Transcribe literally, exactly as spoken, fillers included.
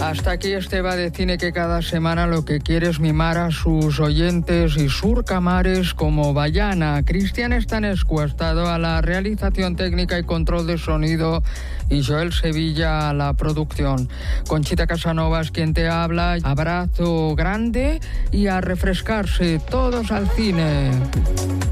Hasta aquí este Va de Cine, que cada semana lo que quiere es mimar a sus oyentes y surcamares como Bayana. Cristian Estanescu ha estado a la realización técnica y control de sonido, y Joel Sevilla a la producción. Conchita Casanova es quien te habla. Abrazo grande y a refrescarse todos al cine.